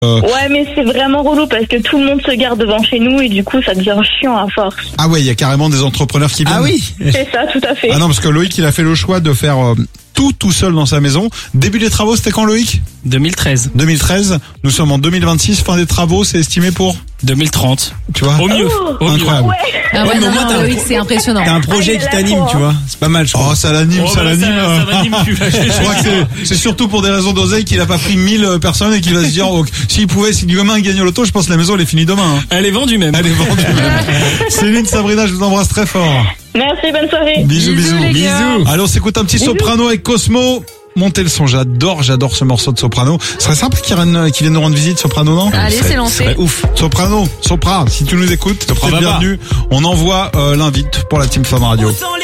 Ouais, mais c'est vraiment relou parce que tout le monde se garde devant chez nous et du coup, ça devient chiant à force. Ah ouais, il y a carrément des entrepreneurs qui viennent. Ah oui. C'est ça, tout à fait. Ah non, parce que Loïc, il a fait le choix de faire tout seul dans sa maison. Début des travaux, c'était quand, Loïc? 2013. 2013. Nous sommes en 2026. Fin des travaux, c'est estimé pour 2030. Tu vois? Au mieux. Au mieux. Incroyable. Ouais. Ah ouais, mais non, au moins, non, Loïc, c'est impressionnant. T'as un projet qui t'anime, tu vois. C'est pas mal, je Oh, crois. ça l'anime, ça l'anime. Ça m'anime plus. Je crois que c'est surtout pour des raisons d'oseille qu'il a pas pris 1000 personnes et qu'il va se dire, oh, s'il pouvait, si demain il gagne au loto, je pense que la maison elle est finie demain. Hein. Elle est vendue même. Elle est vendue. Céline, Sabrina, je vous embrasse très fort. Merci, bonne soirée. Bisous, Bisous, bisous. les gars. Allez, on s'écoute un petit soprano avec Cosmo. Montez le son, j'adore ce morceau de soprano. Ce serait simple qu'il vienne nous rendre visite, soprano, non? Allez, c'est lancé. Ouf. Soprano, Sopra, si tu nous écoutes, tu es Sopra, bienvenue. On envoie l'invite pour la Team Fun Radio.